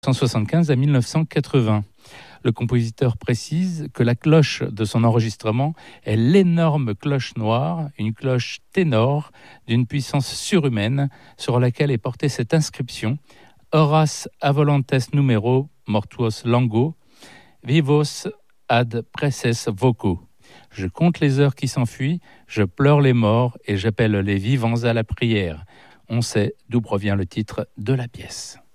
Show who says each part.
Speaker 1: 1975 à 1980. Le compositeur précise que la cloche de son enregistrement est l'énorme cloche noire, une cloche ténor d'une puissance surhumaine sur laquelle est portée cette inscription « Horas a volontes numero mortuos lango, vivos ad preces voco ». Je compte les heures qui s'enfuient, je pleure les morts et j'appelle les vivants à la prière. On sait d'où provient le titre de la pièce.